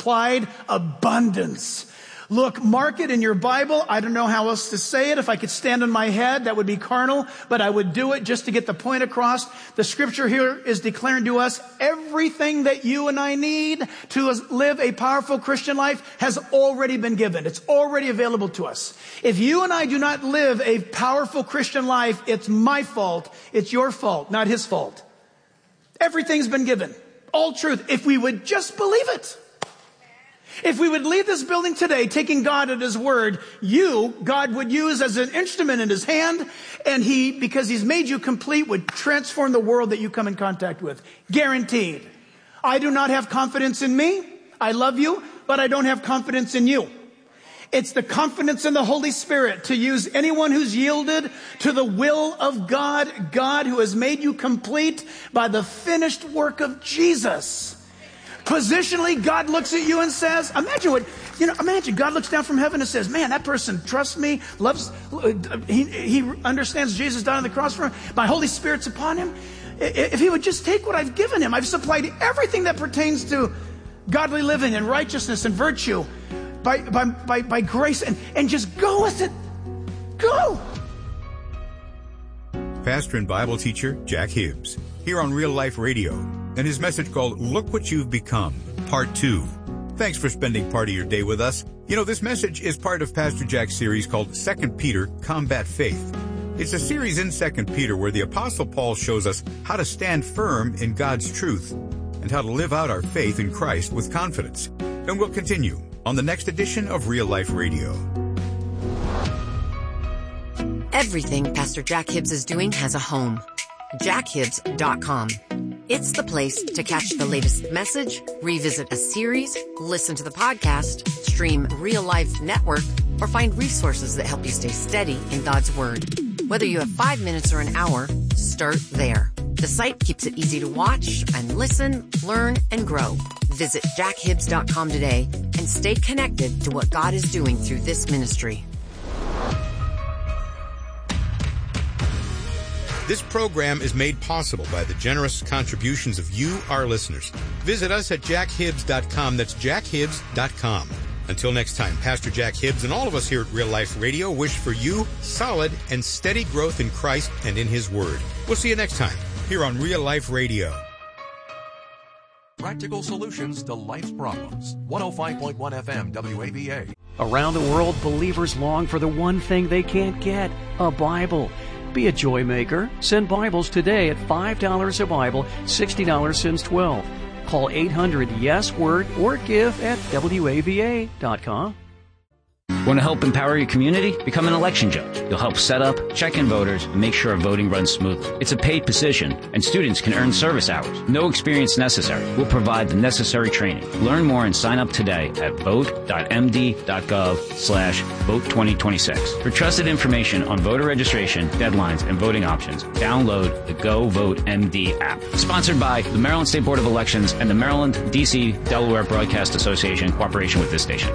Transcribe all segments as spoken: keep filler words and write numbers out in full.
multiplied abundance. Look, mark it in your Bible. I don't know how else to say it. If I could stand on my head, that would be carnal, but I would do it just to get the point across. The scripture here is declaring to us everything that you and I need to live a powerful Christian life has already been given. It's already available to us. If you and I do not live a powerful Christian life, it's my fault. It's your fault, not his fault. Everything's been given. All truth. If we would just believe it. If we would leave this building today taking God at his word, you, God would use as an instrument in his hand, and he, because he's made you complete, would transform the world that you come in contact with. Guaranteed. I do not have confidence in me. I love you, but I don't have confidence in you. It's the confidence in the Holy Spirit to use anyone who's yielded to the will of God, God who has made you complete by the finished work of Jesus. Positionally, God looks at you and says, imagine what, you know, imagine God looks down from heaven and says, man, that person trusts me, loves, he, he understands Jesus died on the cross for him. My Holy Spirit's upon him. If he would just take what I've given him, I've supplied everything that pertains to godly living and righteousness and virtue by, by, by, by grace and, and just go with it. Go. Pastor and Bible teacher Jack Hibbs, here on Real Life Radio, and his message called Look What You've Become, Part two. Thanks for spending part of your day with us. You know, this message is part of Pastor Jack's series called Second Peter, Combat Faith. It's a series in Second Peter where the Apostle Paul shows us how to stand firm in God's truth and how to live out our faith in Christ with confidence. And we'll continue on the next edition of Real Life Radio. Everything Pastor Jack Hibbs is doing has a home. jack hibbs dot com. It's the place to catch the latest message, revisit a series, listen to the podcast, stream Real Life Network, or find resources that help you stay steady in God's Word. Whether you have five minutes or an hour, start there. The site keeps it easy to watch and listen, learn, and grow. Visit jack hibbs dot com today and stay connected to what God is doing through this ministry. This program is made possible by the generous contributions of you, our listeners. Visit us at jack hibbs dot com. That's jack hibbs dot com. Until next time, Pastor Jack Hibbs and all of us here at Real Life Radio wish for you solid and steady growth in Christ and in His Word. We'll see you next time here on Real Life Radio. Practical solutions to life's problems. one oh five point one F M W A V A. Around the world, believers long for the one thing they can't get, a Bible. Be a joy maker. Send Bibles today at five dollars a Bible, sixty dollars since twelve. Call eight hundred yes word or give at W A V A dot com. Want to help empower your community? Become an election judge. You'll help set up, check in voters, and make sure voting runs smoothly. It's a paid position, and students can earn service hours. No experience necessary. We'll provide the necessary training. Learn more and sign up today at vote dot m d dot gov slash vote twenty twenty-six. For trusted information on voter registration, deadlines, and voting options, download the Go Vote M D app. Sponsored by the Maryland State Board of Elections and the Maryland, D C, Delaware Broadcast Association in cooperation with this station.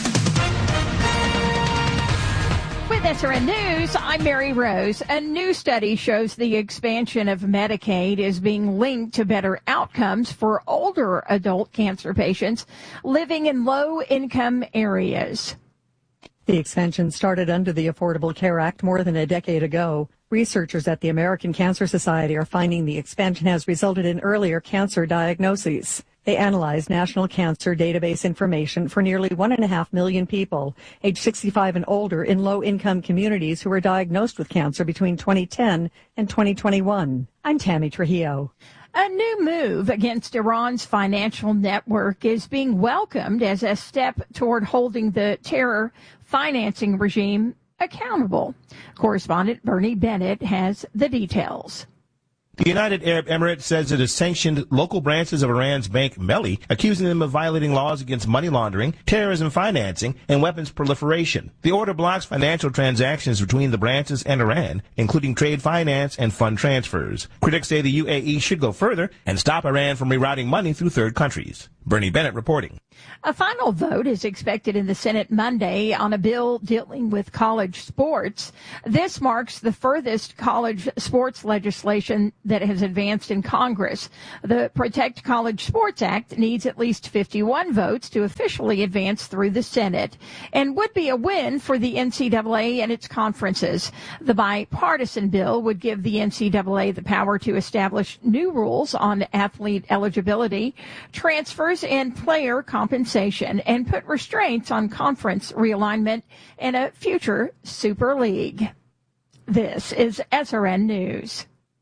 S R N News, I'm Mary Rose. A new study shows the expansion of Medicaid is being linked to better outcomes for older adult cancer patients living in low-income areas. The expansion started under the Affordable Care Act more than a decade ago. Researchers at the American Cancer Society are finding the expansion has resulted in earlier cancer diagnoses. They analyzed national cancer database information for nearly one and a half million people, age sixty-five and older, in low-income communities who were diagnosed with cancer between twenty ten and twenty twenty-one. I'm Tammy Trujillo. A new move against Iran's financial network is being welcomed as a step toward holding the terror financing regime accountable. Correspondent Bernie Bennett has the details. The United Arab Emirates says it has sanctioned local branches of Iran's bank Melli, accusing them of violating laws against money laundering, terrorism financing, and weapons proliferation. The order blocks financial transactions between the branches and Iran, including trade finance and fund transfers. Critics say the U A E should go further and stop Iran from rerouting money through third countries. Bernie Bennett reporting. A final vote is expected in the Senate Monday on a bill dealing with college sports. This marks the furthest college sports legislation that has advanced in Congress. The Protect College Sports Act needs at least fifty-one votes to officially advance through the Senate and would be a win for the N C double A and its conferences. The bipartisan bill would give the N C double A the power to establish new rules on athlete eligibility, transfers, and player compensation, and put restraints on conference realignment in a future Super League. This is S R N News.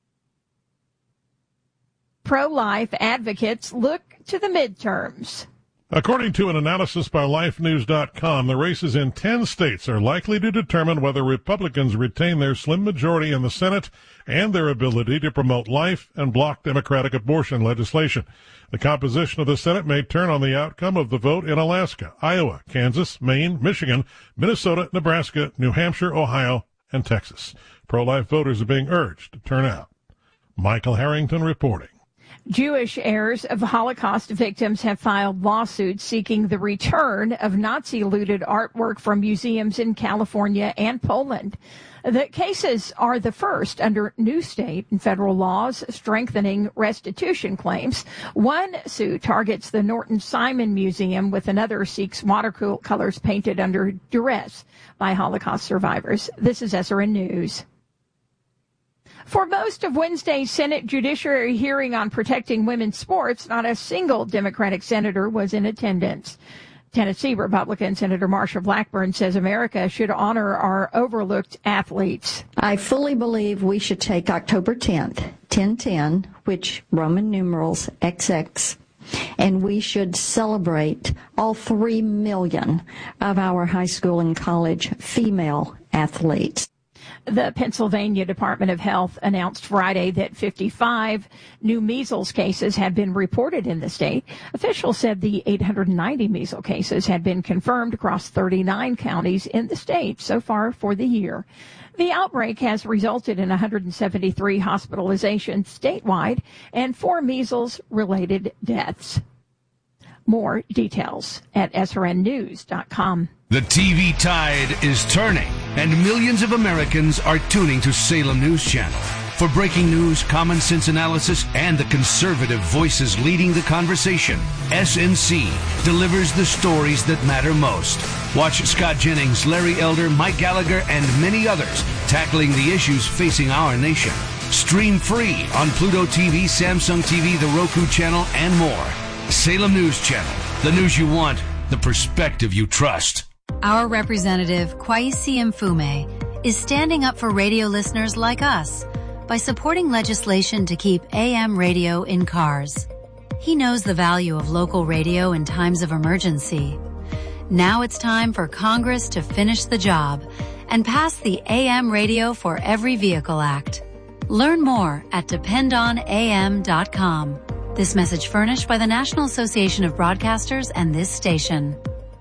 Pro-life advocates look to the midterms. According to an analysis by life news dot com, the races in ten states are likely to determine whether Republicans retain their slim majority in the Senate and their ability to promote life and block Democratic abortion legislation. The composition of the Senate may turn on the outcome of the vote in Alaska, Iowa, Kansas, Maine, Michigan, Minnesota, Nebraska, New Hampshire, Ohio, and Texas. Pro-life voters are being urged to turn out. Michael Harrington reporting. Jewish heirs of Holocaust victims have filed lawsuits seeking the return of Nazi-looted artwork from museums in California and Poland. The cases are the first under new state and federal laws strengthening restitution claims. One suit targets the Norton Simon Museum, with another seeks watercolors painted under duress by Holocaust survivors. This is S R N News. For most of Wednesday's Senate Judiciary hearing on protecting women's sports, not a single Democratic senator was in attendance. Tennessee Republican Senator Marsha Blackburn says America should honor our overlooked athletes. I fully believe we should take October tenth, ten ten, which Roman numerals X X, and we should celebrate all three million of our high school and college female athletes. The Pennsylvania Department of Health announced Friday that fifty-five new measles cases had been reported in the state. Officials said the eight hundred ninety measles cases had been confirmed across thirty-nine counties in the state so far for the year. The outbreak has resulted in one hundred seventy-three hospitalizations statewide and four measles-related deaths. More details at S R N news dot com. The T V tide is turning, and millions of Americans are tuning to Salem News Channel. For breaking news, common sense analysis, and the conservative voices leading the conversation, S N C delivers the stories that matter most. Watch Scott Jennings, Larry Elder, Mike Gallagher, and many others tackling the issues facing our nation. Stream free on Pluto T V, Samsung T V, the Roku channel, and more. Salem News Channel, the news you want, the perspective you trust. Our representative, Kwesi Mfume, is standing up for radio listeners like us by supporting legislation to keep A M radio in cars. He knows the value of local radio in times of emergency. Now it's time for Congress to finish the job and pass the A M Radio for Every Vehicle Act. Learn more at depend on A M dot com. This message furnished by the National Association of Broadcasters and this station.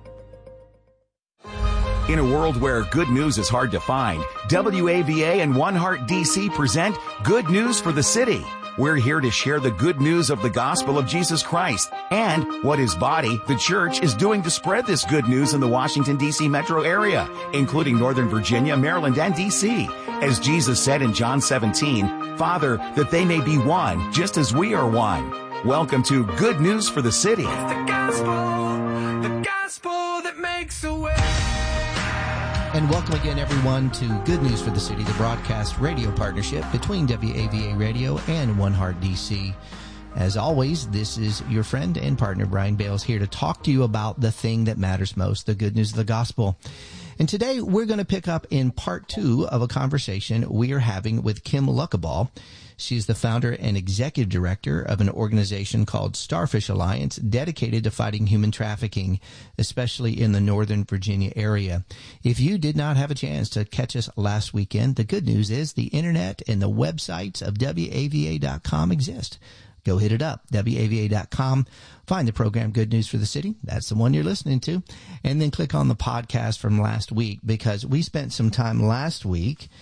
In a world where good news is hard to find, W A V A and One Heart D C present Good News for the City. We're here to share the good news of the gospel of Jesus Christ and what his body, the church, is doing to spread this good news in the Washington, D C metro area, including Northern Virginia, Maryland, and D C. As Jesus said in John seventeen, Father, that they may be one, just as we are one. Welcome to Good News for the City. It's the gospel, the gospel that makes a way. And welcome again, everyone, to Good News for the City, the broadcast radio partnership between W A V A Radio and One Heart D C. As always, this is your friend and partner, Brian Bales, here to talk to you about the thing that matters most, the good news of the gospel. And today we're going to pick up in part two of a conversation we are having with Kim Luckaball. She's the founder and executive director of an organization called Starfish Alliance, dedicated to fighting human trafficking, especially in the Northern Virginia area. If you did not have a chance to catch us last weekend, the good news is the internet and the websites of W A V A dot com exist. Go hit it up, W A V A dot com. Find the program Good News for the City. That's the one you're listening to. And then click on the podcast from last week, because we spent some time last week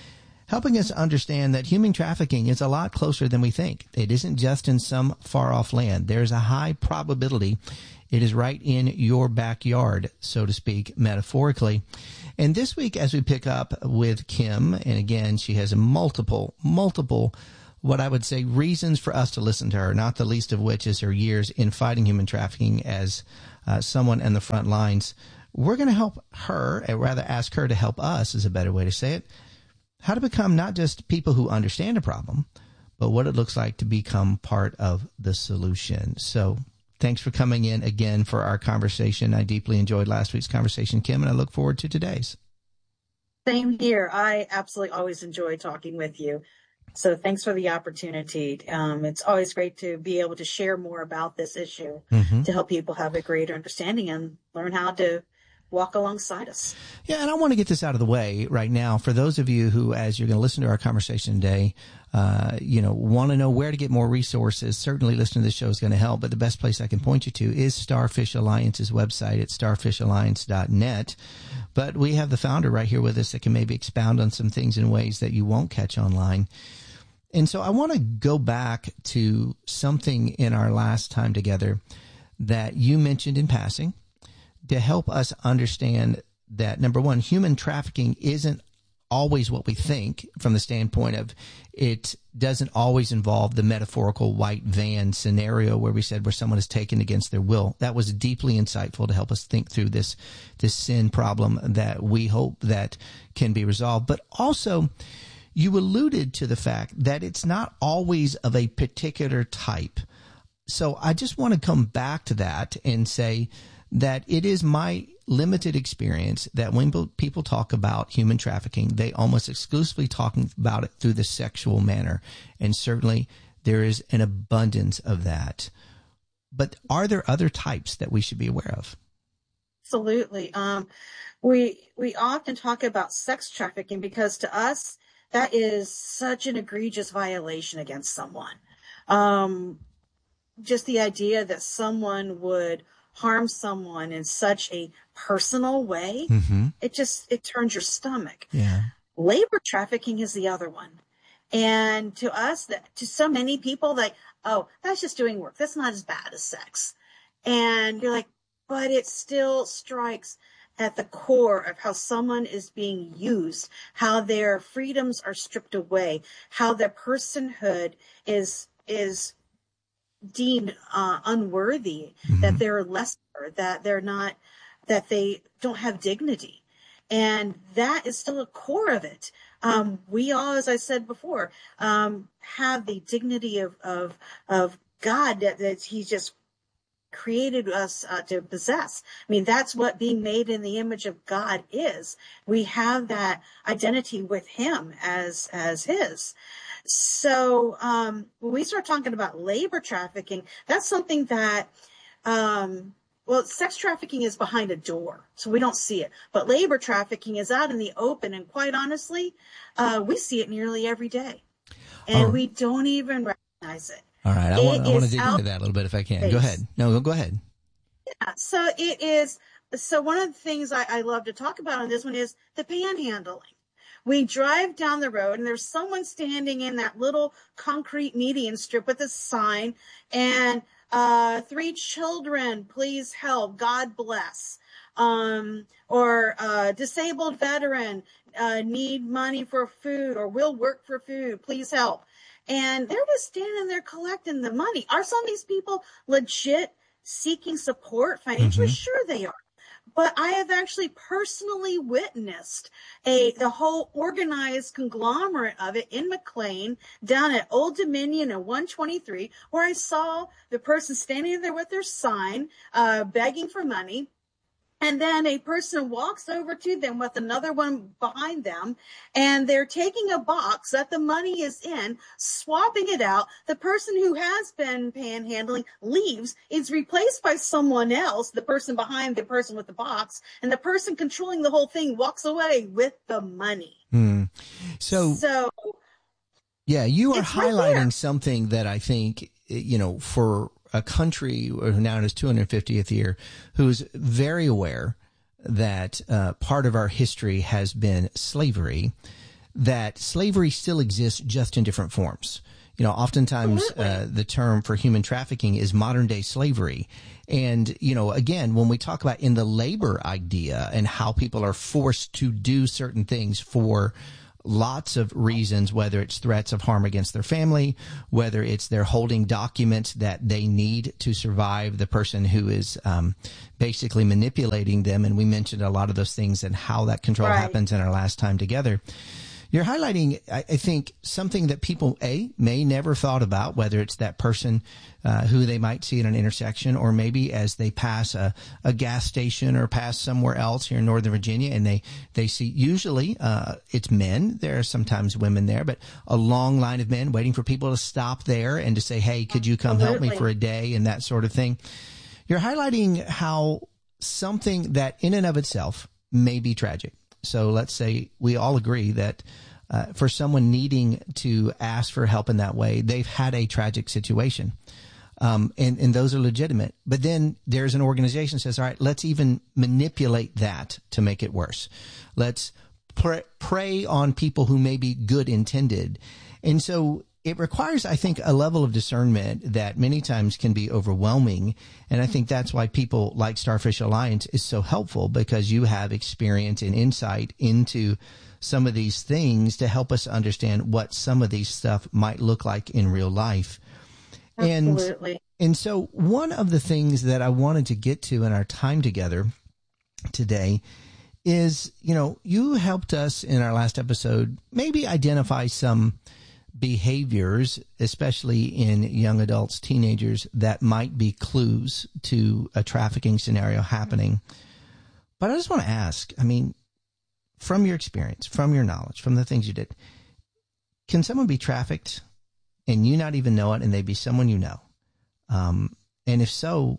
helping us understand that human trafficking is a lot closer than we think. It isn't just in some far-off land. There's a high probability it is right in your backyard, so to speak, metaphorically. And this week, as we pick up with Kim, and again, she has multiple, multiple, what I would say, reasons for us to listen to her, not the least of which is her years in fighting human trafficking as uh, someone in the front lines. We're going to help her, or rather ask her to help us, is a better way to say it, how to become not just people who understand a problem, but what it looks like to become part of the solution. So thanks for coming in again for our conversation. I deeply enjoyed last week's conversation, Kim, and I look forward to today's. Same here. I absolutely always enjoy talking with you. So thanks for the opportunity. Um, it's always great to be able to share more about this issue mm-hmm. to help people have a greater understanding and learn how to walk alongside us. Yeah, and I want to get this out of the way right now. For those of you who, as you're going to listen to our conversation today, uh, you know, want to know where to get more resources, certainly listening to this show is going to help. But the best place I can point you to is Starfish Alliance's website at starfish alliance dot net. But we have the founder right here with us that can maybe expound on some things in ways that you won't catch online. And so I want to go back to something in our last time together that you mentioned in passing, to help us understand that, number one, human trafficking isn't always what we think from the standpoint of it doesn't always involve the metaphorical white van scenario where we said where someone is taken against their will. That was deeply insightful to help us think through this, this sin problem that we hope that can be resolved. But also, you alluded to the fact that it's not always of a particular type. So I just want to come back to that and say that it is my limited experience that when people talk about human trafficking, they almost exclusively talk about it through the sexual manner. And certainly there is an abundance of that. But are there other types that we should be aware of? Absolutely. Um, we, we often talk about sex trafficking because to us, that is such an egregious violation against someone. Um, just the idea that someone would harm someone in such a personal way, mm-hmm. it just, it turns your stomach. Yeah. Labor trafficking is the other one. And to us, that to so many people, like, oh, that's just doing work. That's not as bad as sex. And you're like, but it still strikes at the core of how someone is being used, how their freedoms are stripped away, how their personhood is, is deemed uh, unworthy, mm-hmm. that they're lesser, that they're not, that they don't have dignity. And that is still a core of it. Um, we all, as I said before, um, have the dignity of, of, of God that, that he just created us uh, to possess. I mean, that's what being made in the image of God is. We have that identity with him as, as his. So um, when we start talking about labor trafficking, that's something that, um, well, sex trafficking is behind a door, so we don't see it. But labor trafficking is out in the open, and quite honestly, uh, we see it nearly every day. And oh. we don't even recognize it. All right, I want, I want to dig into that a little bit if I can. Go ahead. No, go ahead. Yeah, so it is. So one of the things I, I love to talk about on this one is the panhandling. We drive down the road and there's someone standing in that little concrete median strip with a sign and uh, three children, please help, God bless. Um, or uh, disabled veteran, uh, need money for food or will work for food, please help. And they're just standing there collecting the money. Are some of these people legit seeking support financially? Mm-hmm. Sure they are. But I have actually personally witnessed a the whole organized conglomerate of it in McLean down at Old Dominion and one twenty-three, where I saw the person standing there with their sign, uh, begging for money. And then a person walks over to them with another one behind them, and they're taking a box that the money is in, swapping it out. The person who has been panhandling leaves, is replaced by someone else, the person behind the person with the box, and the person controlling the whole thing walks away with the money. Hmm. So, so yeah, you are highlighting right something that I think, you know, for a country now in its two hundred fiftieth year, who's very aware that uh, part of our history has been slavery, that slavery still exists just in different forms. You know, oftentimes uh, the term for human trafficking is modern day slavery. And, you know, again, when we talk about in the labor idea and how people are forced to do certain things for lots of reasons, whether it's threats of harm against their family, whether it's they're holding documents that they need to survive the person who is um, basically manipulating them. And we mentioned a lot of those things and how that control Right. happens in our last time together. You're highlighting, I I think, something that people, A, may never thought about, whether it's that person uh, who they might see at an intersection, or maybe as they pass a, a gas station or pass somewhere else here in Northern Virginia, and they, they see, usually uh, it's men, there are sometimes women there, but a long line of men waiting for people to stop there and to say, hey, could you come help me Absolutely. for a day, and that sort of thing. You're highlighting how something that in and of itself may be tragic. So let's say we all agree that uh, for someone needing to ask for help in that way, they've had a tragic situation. Um, and, and those are legitimate. But then there's an organization that says, all right, let's even manipulate that to make it worse. Let's pre- prey on people who may be good intended. And so it requires, I think, a level of discernment that many times can be overwhelming. And I think that's why people like Starfish Alliance is so helpful, because you have experience and insight into some of these things to help us understand what some of these stuff might look like in real life. Absolutely. And, and so one of the things that I wanted to get to in our time together today is, you know, you helped us in our last episode maybe identify some behaviors, especially in young adults, teenagers, that might be clues to a trafficking scenario happening. But I just want to ask, I mean, from your experience, from your knowledge, from the things you did, can someone be trafficked and you not even know it, and they be someone you know? Um, and if so,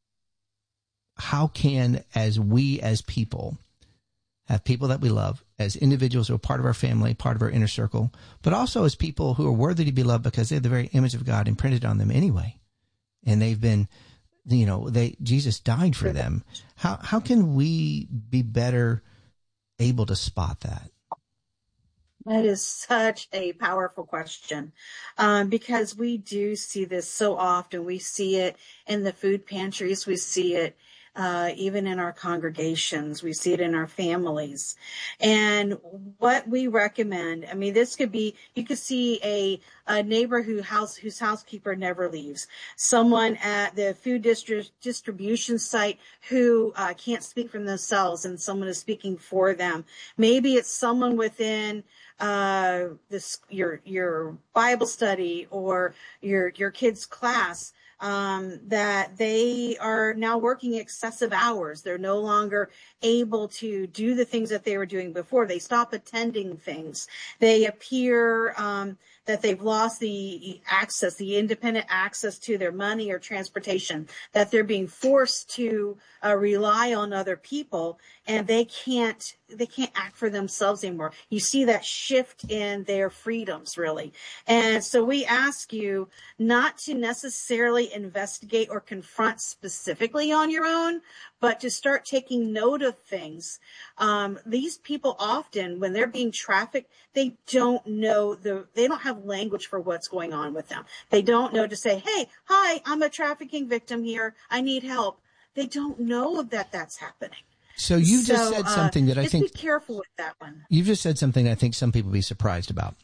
how can, as we as people, have people that we love, as individuals who are part of our family, part of our inner circle, but also as people who are worthy to be loved because they have the very image of God imprinted on them anyway. And they've been, you know, they, Jesus died for them. How, how can we be better able to spot that? That is such a powerful question, um, because we do see this so often. We see it in the food pantries. We see it uh, even in our congregations. We see it in our families. And what we recommend, I mean, this could be, you could see a, a neighbor who house, whose housekeeper never leaves, someone at the food distri- distribution site who uh, can't speak for themselves and someone is speaking for them. Maybe it's someone within uh, this, your, your Bible study or your, your kid's class, um, that they are now working excessive hours. They're no longer able to do the things that they were doing before. They stop attending things. They appear, um, that they've lost the access, the independent access to their money or transportation, that they're being forced to uh, rely on other people, and they can't, they can't act for themselves anymore. You see that shift in their freedoms, really. And so we ask you not to necessarily investigate or confront specifically on your own, but to start taking note of things. Um, these people often, when they're being trafficked, they don't know the, they don't have language for what's going on with them. They don't know to say, hey, hi, I'm a trafficking victim here. I need help. They don't know that that's happening. So you just So, said uh, something that I just think, be careful with that one. you've just said something I think some people be surprised about.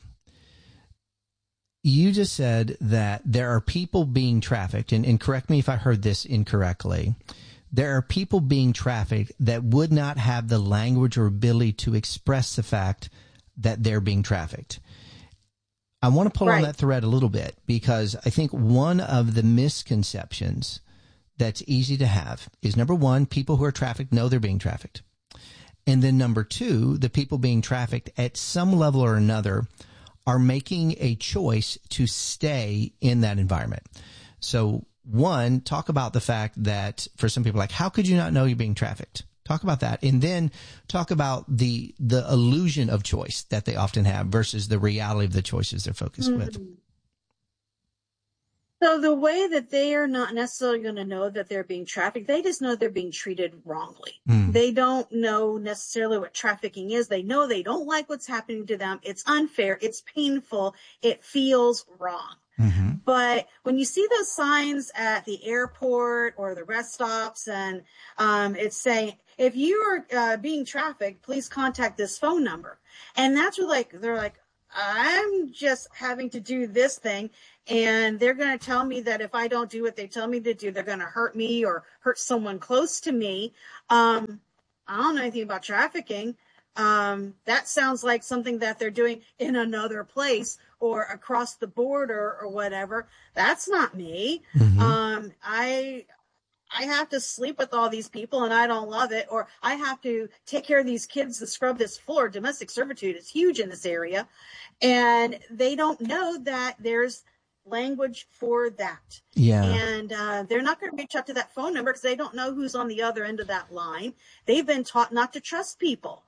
You just said that there are people being trafficked, and, and correct me if I heard this incorrectly. There are people being trafficked that would not have the language or ability to express the fact that they're being trafficked. I want to pull Right. on that thread a little bit, because I think one of the misconceptions that's easy to have is, number one, people who are trafficked know they're being trafficked. And then number two, the people being trafficked at some level or another are making a choice to stay in that environment. So one, talk about the fact that for some people, like, how could you not know you're being trafficked? Talk about that. And then talk about the the illusion of choice that they often have versus the reality of the choices they're focused Mm-hmm. with. So the way that they are not necessarily going to know that they're being trafficked, they just know they're being treated wrongly. Mm. They don't know necessarily what trafficking is. They know they don't like what's happening to them. It's unfair. It's painful. It feels wrong. Mm-hmm. But when you see those signs at the airport or the rest stops, and um, it's saying, if you are uh, being trafficked, please contact this phone number. And that's where like, they're like, I'm just having to do this thing, and they're going to tell me that if I don't do what they tell me to do, they're going to hurt me or hurt someone close to me. Um, I don't know anything about trafficking. Um, that sounds like something that they're doing in another place or across the border or whatever. That's not me. Mm-hmm. Um, I, I have to sleep with all these people and I don't love it, or I have to take care of these kids to scrub this floor. Domestic servitude is huge in this area, and they don't know that there's language for that. Yeah. And uh, they're not going to reach out to that phone number because they don't know who's on the other end of that line. They've been taught not to trust people.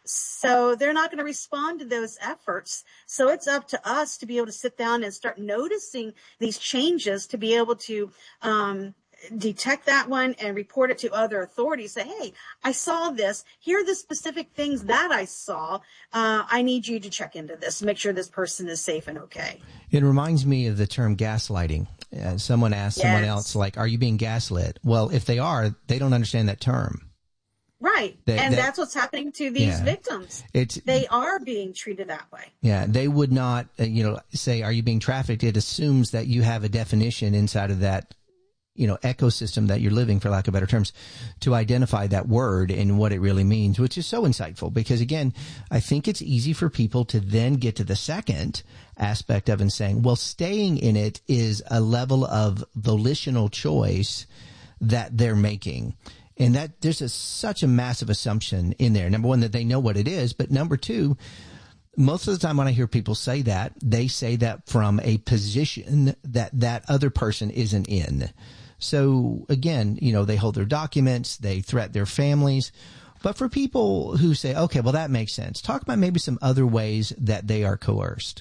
So they're not going to respond to those efforts. So it's up to us to be able to sit down and start noticing these changes, to be able to um, detect that one and report it to other authorities. Say, hey, I saw this. Here are the specific things that I saw. Uh, I need you to check into this, make sure this person is safe and okay. It reminds me of the term gaslighting. Uh, someone asked Yes. someone else, like, are you being gaslit? Well, if they are, they don't understand that term. Right. That- and that- that's what's happening to these Yeah. victims. It's They are being treated that way. Yeah, they would not, uh, you know, say, are you being trafficked? It assumes that you have a definition inside of that, you know, ecosystem that you're living, for lack of better terms, to identify that word and what it really means, which is so insightful. Because again, I think it's easy for people to then get to the second aspect of it and saying, well, staying in it is a level of volitional choice that they're making. And that there's a, such a massive assumption in there. Number one, that they know what it is. But number two, most of the time when I hear people say that, they say that from a position that that other person isn't in. So again, you know, they hold their documents, they threat their families. But for people who say, okay, well, that makes sense, talk about maybe some other ways that they are coerced.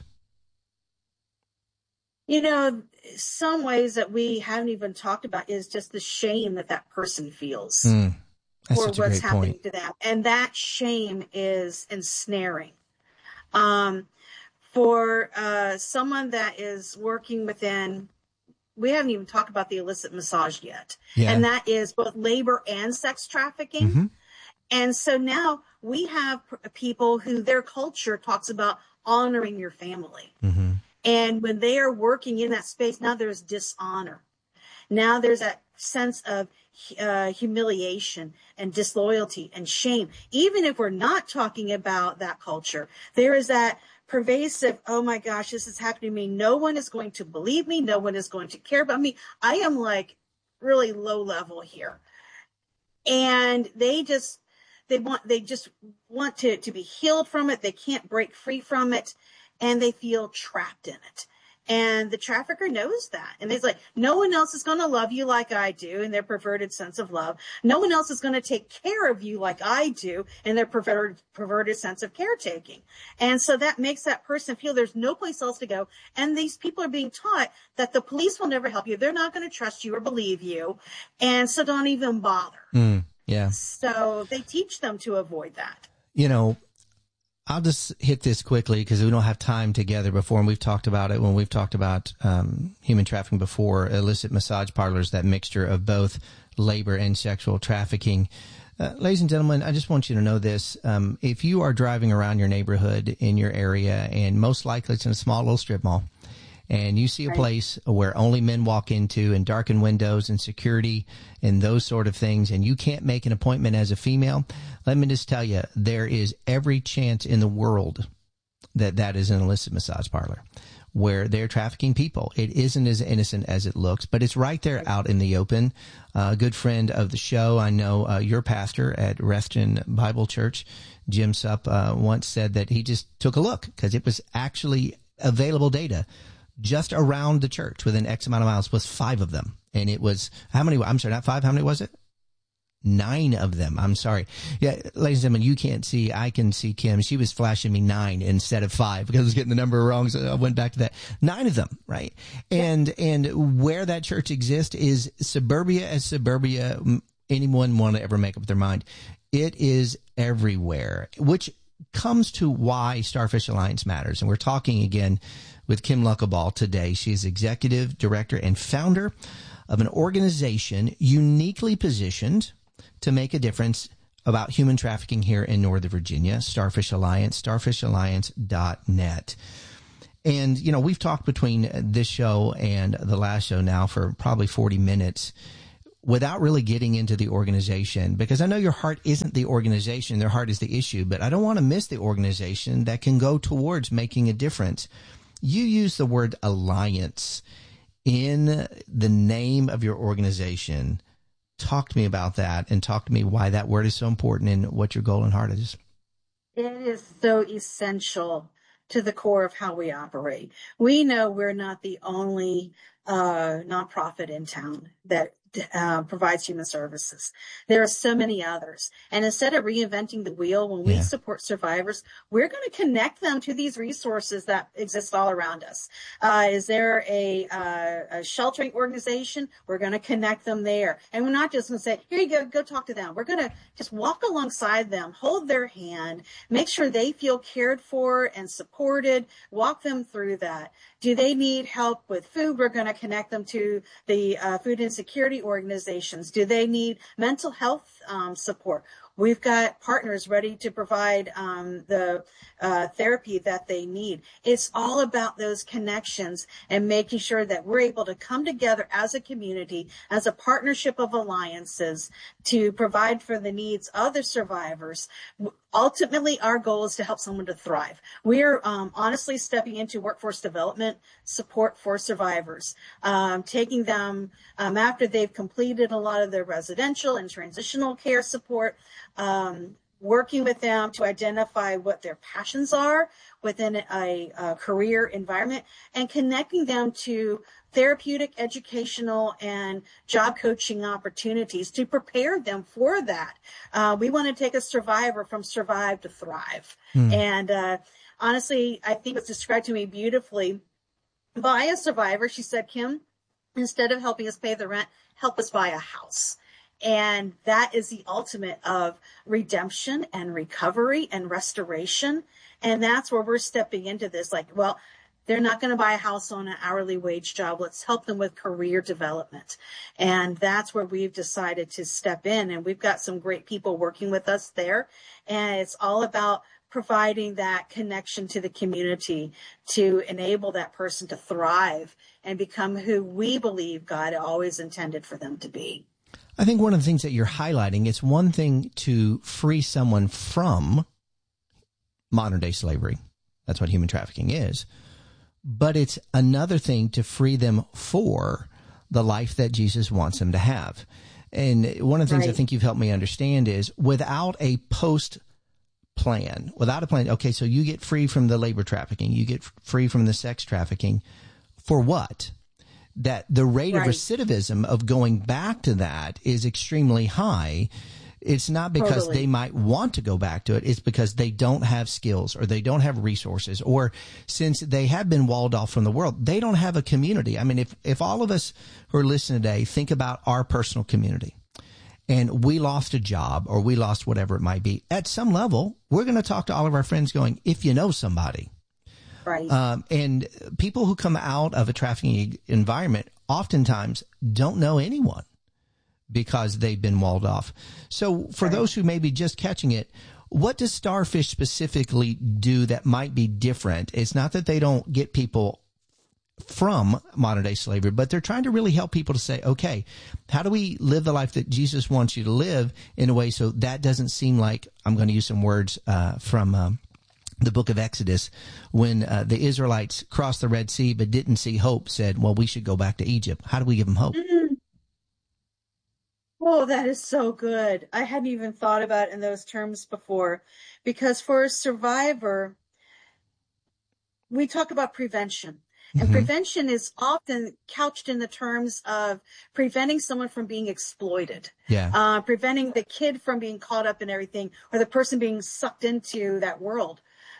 You know, some ways that we haven't even talked about is just the shame that that person feels Mm, that's for such a what's great happening point. to them. And that shame is ensnaring. Um, for uh, someone that is working within, we haven't even talked about the illicit massage yet. Yeah. And that is both labor and sex trafficking. Mm-hmm. And so now we have p- people who their culture talks about honoring your family. Mm-hmm. And when they are working in that space, now there's dishonor. Now there's that sense of uh, humiliation and disloyalty and shame. Even if we're not talking about that culture, there is that pervasive, oh my gosh, this is happening to me. No one is going to believe me. No one is going to care about me. I am like really low level here. And they just, they want, they just want to, to be healed from it. They can't break free from it. And they feel trapped in it. And the trafficker knows that. And he's like, no one else is going to love you like I do in their perverted sense of love. No one else is going to take care of you like I do in their perverted, perverted sense of caretaking. And so that makes that person feel there's no place else to go. And these people are being taught that the police will never help you. They're not going to trust you or believe you. And so don't even bother. Mm, yeah. So they teach them to avoid that. You know, I'll just hit this quickly because we don't have time together before, and we've talked about it when we've talked about um, human trafficking before, illicit massage parlors, that mixture of both labor and sexual trafficking. Uh, ladies and gentlemen, I just want you to know this. Um, if you are driving around your neighborhood in your area, and most likely it's in a small little strip mall, and you see a place where only men walk into and darkened windows and security and those sort of things, and you can't make an appointment as a female, let me just tell you, there is every chance in the world that that is an illicit massage parlor where they're trafficking people. It isn't as innocent as it looks, but it's right there out in the open. Uh, a good friend of the show, I know uh, your pastor at Reston Bible Church, Jim Supp, uh, once said that he just took a look because it was actually available data. Just around the church within X amount of miles was five of them. And it was, how many, I'm sorry, not five, how many was it? Nine of them. I'm sorry. Yeah, ladies and gentlemen, you can't see. I can see Kim. She was flashing me nine instead of five because I was getting the number wrong. So I went back to that. Nine of them, right? And yeah. and where that church exists is suburbia as suburbia. Anyone want to ever make up their mind? It is everywhere, which comes to why Starfish Alliance matters. And we're talking again with Kim Luckaball today. She is executive director and founder of an organization uniquely positioned to make a difference about human trafficking here in Northern Virginia, Starfish Alliance, starfish alliance dot net. And, you know, we've talked between this show and the last show now for probably forty minutes without really getting into the organization, because I know your heart isn't the organization, their heart is the issue, but I don't want to miss the organization that can go towards making a difference. You use the word alliance in the name of your organization. Talk to me about that and talk to me why that word is so important and what your goal and heart is. It is so essential to the core of how we operate. We know we're not the only uh, nonprofit in town that uh, provides human services. There are so many others. And instead of reinventing the wheel, when we yeah. support survivors, we're going to connect them to these resources that exist all around us. Uh, is there a, uh, a sheltering organization? We're going to connect them there. And we're not just going to say, here you go, go talk to them. We're going to just walk alongside them, hold their hand, make sure they feel cared for and supported, walk them through that. Do they need help with food? We're going to connect them to the uh, food insecurity organizations. Do they need mental health um, support? We've got partners ready to provide um, the uh, therapy that they need. It's all about those connections and making sure that we're able to come together as a community, as a partnership of alliances to provide for the needs of the survivors. Ultimately, our goal is to help someone to thrive. We're um, honestly stepping into workforce development support for survivors, um, taking them um, after they've completed a lot of their residential and transitional care support, um, working with them to identify what their passions are within a, a career environment, and connecting them to therapeutic, educational, and job coaching opportunities to prepare them for that. Uh, we want to take a survivor from survive to thrive. Mm. And uh, honestly, I think it's described to me beautifully by a survivor. She said, Kim, instead of helping us pay the rent, help us buy a house. And that is the ultimate of redemption and recovery and restoration. And that's where we're stepping into this. Like, well, they're not going to buy a house on an hourly wage job. Let's help them with career development. And that's where we've decided to step in. And we've got some great people working with us there. And it's all about providing that connection to the community to enable that person to thrive and become who we believe God always intended for them to be. I think one of the things that you're highlighting, it's one thing to free someone from modern day slavery. That's what human trafficking is. But it's another thing to free them for the life that Jesus wants them to have. And one of the things right. I think you've helped me understand is without a post plan, without a plan, okay, so you get free from the labor trafficking, you get free from the sex trafficking. For what? That the rate right. of recidivism of going back to that is extremely high. It's not because totally. they might want to go back to it. It's because they don't have skills or they don't have resources, or since they have been walled off from the world, they don't have a community. I mean, if, if all of us who are listening today think about our personal community and we lost a job or we lost whatever it might be, at some level, we're going to talk to all of our friends going, if you know somebody. Right. Um, and people who come out of a trafficking environment oftentimes don't know anyone because they've been walled off. So for right. those who may be just catching it, what does Starfish specifically do that might be different? It's not that they don't get people from modern day slavery, but they're trying to really help people to say, okay, how do we live the life that Jesus wants you to live in a way so that doesn't seem like, I'm going to use some words uh, from um, the book of Exodus, when uh, the Israelites crossed the Red Sea but didn't see hope, said, well, we should go back to Egypt. How do we give them hope? Mm-hmm. Oh, that is so good. I hadn't even thought about it in those terms before, because for a survivor, we talk about prevention. And Mm-hmm. prevention is often couched in the terms of preventing someone from being exploited, Yeah. uh, preventing the kid from being caught up in everything, or the person being sucked into that world.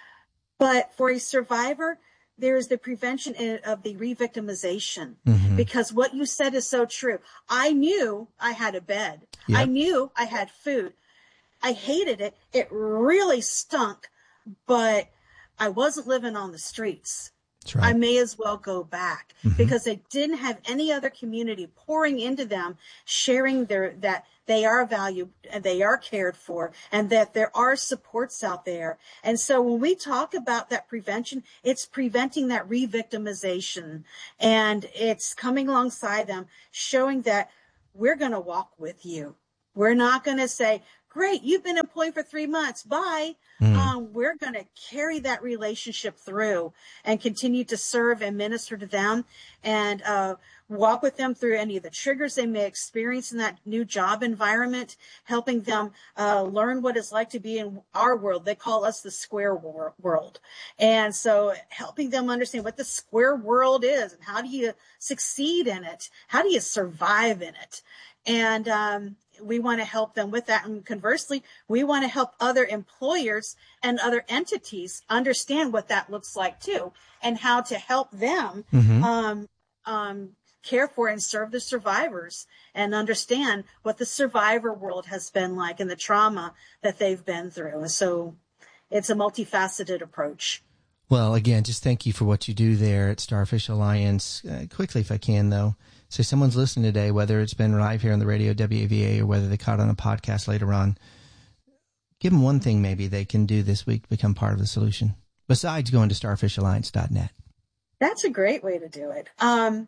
But for a survivor, there is the prevention in- of the re-victimization, Mhm. because what you said is so true. I knew I had a bed. Yep. I knew I had food. I hated it. It really stunk, but I wasn't living on the streets. That's right. I may as well go back Mhm. because they didn't have any other community pouring into them, sharing their, that they are valued and they are cared for and that there are supports out there. And so when we talk about that prevention, it's preventing that re-victimization, and it's coming alongside them, showing that we're going to walk with you. We're not going to say, great, you've been employed for three months. Bye. Mm. Um, we're going to carry that relationship through and continue to serve and minister to them, and uh, walk with them through any of the triggers they may experience in that new job environment, helping them uh, learn what it's like to be in our world. They call us the square wor- world. And so helping them understand what the square world is and how do you succeed in it? How do you survive in it? And um, we want to help them with that. And conversely, we want to help other employers and other entities understand what that looks like too, and how to help them Mhm. um, um, care for and serve the survivors and understand what the survivor world has been like and the trauma that they've been through. And so it's a multifaceted approach. Well, again, just thank you for what you do there at Starfish Alliance. Uh, quickly, if I can, though. So someone's listening today, whether it's been live here on the radio, W A V A, or whether they caught it on a podcast later on. Give them one thing maybe they can do this week to become part of the solution, besides going to starfish alliance dot net. That's a great way to do it. Um,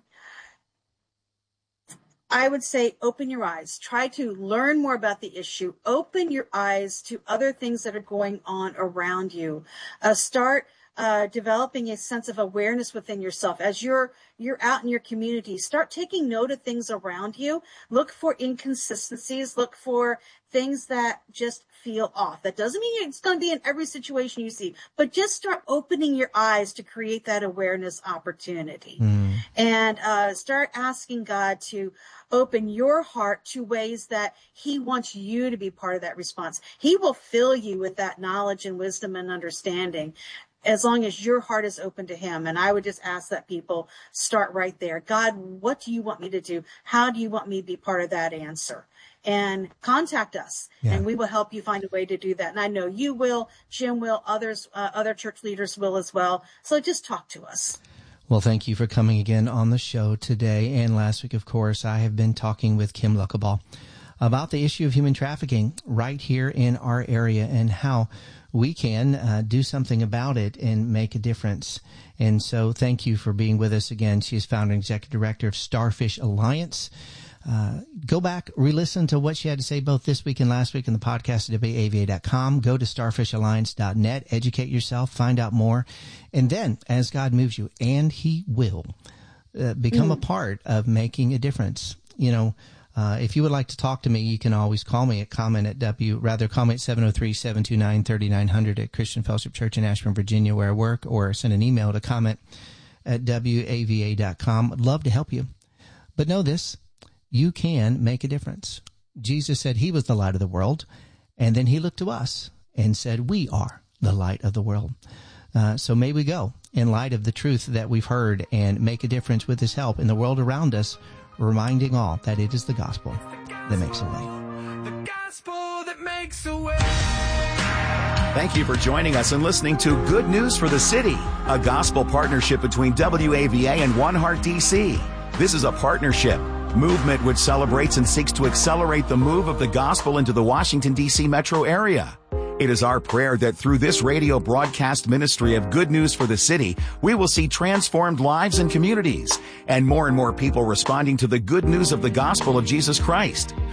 I would say open your eyes. Try to learn more about the issue. Open your eyes to other things that are going on around you. Uh, start uh, developing a sense of awareness within yourself. As you're you're out in your community, start taking note of things around you. Look for inconsistencies. Look for things that just feel off. That doesn't mean it's going to be in every situation you see, but just start opening your eyes to create that awareness opportunity. Mm. And uh, start asking God to open your heart to ways that he wants you to be part of that response. He will fill you with that knowledge and wisdom and understanding as long as your heart is open to him. And I would just ask that people start right there. God, what do you want me to do? How do you want me to be part of that answer? And contact us, Yeah. and we will help you find a way to do that. And I know you will, Jim will, others, uh, other church leaders will as well. So just talk to us. Well, thank you for coming again on the show today. And last week, of course, I have been talking with Kim Luckaball about the issue of human trafficking right here in our area and how we can uh, do something about it and make a difference. And so thank you for being with us again. She is founder and executive director of Starfish Alliance. Uh, go back, re-listen to what she had to say both this week and last week in the podcast at W A V A dot com. Go to starfish alliance dot net, educate yourself, find out more. And then, as God moves you, and he will, uh, become Mm. a part of making a difference. You know, uh, if you would like to talk to me, you can always call me at comment at W, rather call me at seven oh three, seven two nine, three nine zero zero at Christian Fellowship Church in Ashburn, Virginia, where I work, or send an email to comment at W A V A dot com. I'd love to help you. But know this. You can make a difference. Jesus said he was the light of the world, and then he looked to us and said, we are the light of the world. Uh, so may we go in light of the truth that we've heard and make a difference with his help in the world around us, reminding all that it is the gospel that makes a way. The gospel that makes a way. Thank you for joining us and listening to Good News for the City, a gospel partnership between W A V A and One Heart D C. This is a partnership movement which celebrates and seeks to accelerate the move of the gospel into the Washington, D C metro area. It is our prayer that through this radio broadcast ministry of Good News for the City, we will see transformed lives and communities, and more and more people responding to the good news of the gospel of Jesus Christ.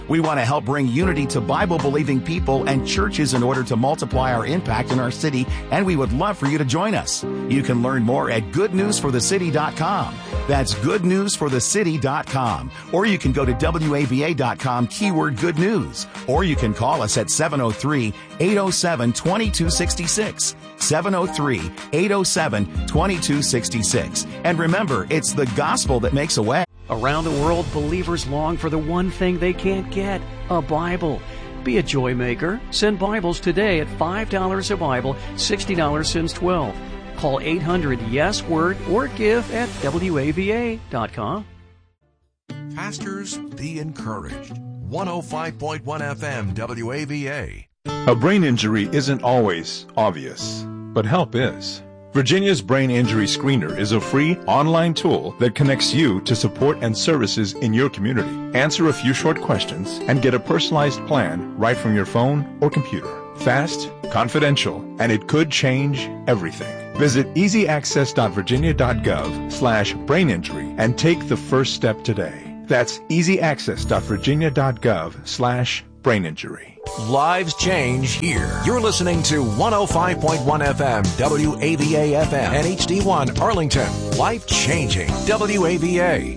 We want to help bring unity to Bible-believing people and churches in order to multiply our impact in our city, and we would love for you to join us. You can learn more at good news for the city dot com. That's good news for the city dot com. Or you can go to W A V A dot com, keyword good news. Or you can call us at seven oh three, eight oh seven, two two six six. seven oh three, eight oh seven, two two six six. And remember, it's the gospel that makes a way. Around the world, believers long for the one thing they can't get, a Bible. Be a joy maker. Send Bibles today at five dollars a Bible, sixty dollars since twelve. Call eight hundred yes word or give at W A V A dot com. Pastors, be encouraged. one oh five point one F M W A V A. A brain injury isn't always obvious, but help is. Virginia's Brain Injury Screener is a free online tool that connects you to support and services in your community. Answer a few short questions and get a personalized plan right from your phone or computer. Fast, confidential, and it could change everything. Visit easy access dot virginia dot gov slash brain injury and take the first step today. That's easy access dot virginia dot gov slash brain injury. Lives change here. You're listening to one oh five point one F M, W A V A F M, and H D one Arlington. Life changing. W A V A.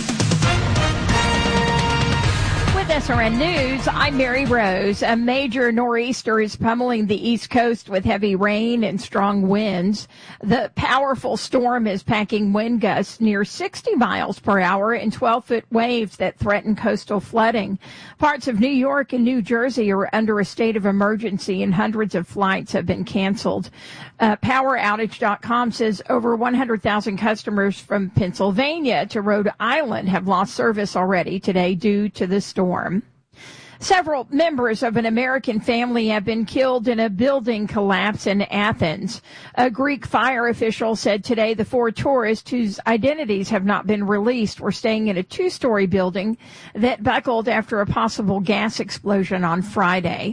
With S R N News, I'm Mary Rose. A major nor'easter is pummeling the East Coast with heavy rain and strong winds. The powerful storm is packing wind gusts near sixty miles per hour and twelve-foot waves that threaten coastal flooding. Parts of New York and New Jersey are under a state of emergency, and hundreds of flights have been canceled. Uh, power outage dot com says over one hundred thousand customers from Pennsylvania to Rhode Island have lost service already today due to the storm. Several members of an American family have been killed in a building collapse in Athens. A Greek fire official said today the four tourists whose identities have not been released were staying in a two-story building that buckled after a possible gas explosion on Friday.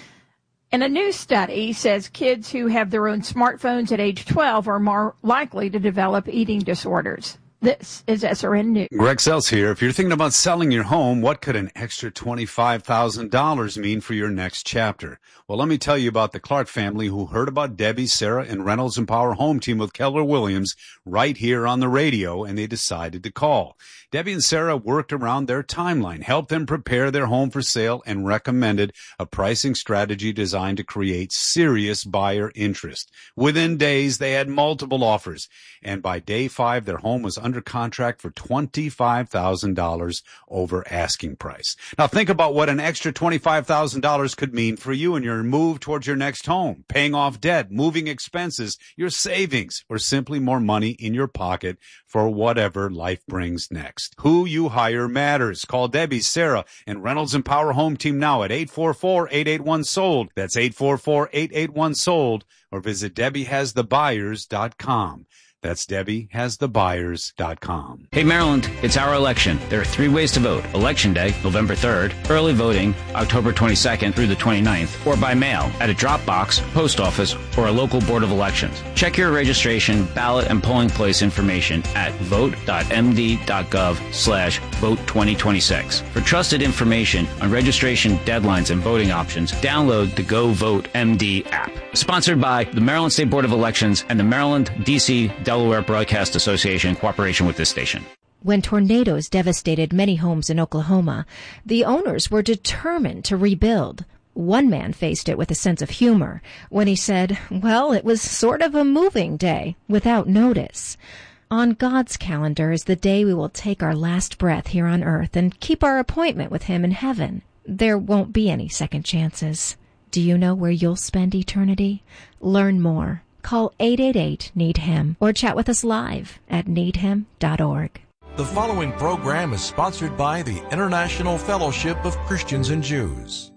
And a new study says kids who have their own smartphones at age twelve are more likely to develop eating disorders. This is S R N News. Greg Sells here. If you're thinking about selling your home, what could an extra twenty-five thousand dollars mean for your next chapter? Well, let me tell you about the Clark family who heard about Debbie, Sarah, and Reynolds and Power Home Team with Keller Williams right here on the radio, and they decided to call. Debbie and Sarah worked around their timeline, helped them prepare their home for sale, and recommended a pricing strategy designed to create serious buyer interest. Within days, they had multiple offers, and by day five, their home was under contract for twenty-five thousand dollars over asking price. Now, think about what an extra twenty-five thousand dollars could mean for you in your move towards your next home, paying off debt, moving expenses, your savings, or simply more money in your pocket for whatever life brings next. Who you hire matters. Call Debbie, Sarah, and Reynolds and Power Home Team now at eight four four, eight eight one, sold. That's eight four four, eight eight one, sold. Or visit Debbie Has The Buyers dot com. That's Debbie Has The Buyers dot com. Hey, Maryland, it's our election. There are three ways to vote. Election Day, November third, early voting, October twenty-second through the twenty-ninth, or by mail at a drop box, post office, or a local board of elections. Check your registration, ballot, and polling place information at vote dot m d dot gov slash vote twenty twenty-six. For trusted information on registration deadlines and voting options, download the Go Vote M D app. Sponsored by the Maryland State Board of Elections and the Maryland, D C, Delaware Broadcast Association in cooperation with this station. When tornadoes devastated many homes in Oklahoma, the owners were determined to rebuild. One man faced it with a sense of humor when he said, well, it was sort of a moving day without notice. On God's calendar is the day we will take our last breath here on earth and keep our appointment with Him in heaven. There won't be any second chances. Do you know where you'll spend eternity? Learn more. Call eight eight eight, need him or chat with us live at need him dot org. The following program is sponsored by the International Fellowship of Christians and Jews.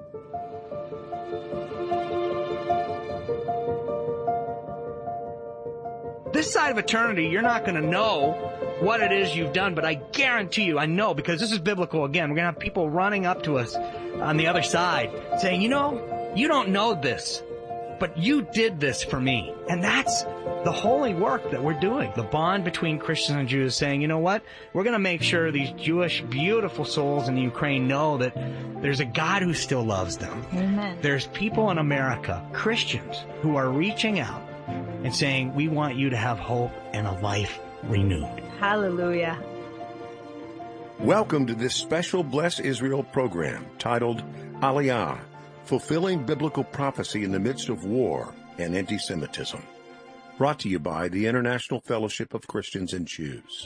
This side of eternity, you're not going to know what it is you've done, but I guarantee you, I know, because this is biblical again, we're going to have people running up to us on the other side saying, you know, you don't know this, but you did this for me. And that's the holy work that we're doing. The bond between Christians and Jews saying, you know what? We're going to make sure these Jewish beautiful souls in Ukraine know that there's a God who still loves them. Amen. There's people in America, Christians, who are reaching out and saying, we want you to have hope and a life renewed. Hallelujah. Welcome to this special Bless Israel program titled Aliyah, Fulfilling Biblical Prophecy in the Midst of War and Anti-Semitism. Brought to you by the International Fellowship of Christians and Jews.